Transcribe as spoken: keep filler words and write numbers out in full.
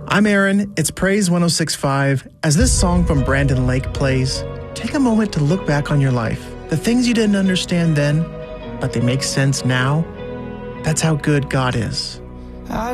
I'm Aaron. It's Praise one oh six point five. As this song from Brandon Lake plays, take a moment to look back on your life. The things you didn't understand then, but they make sense now. That's how good God is.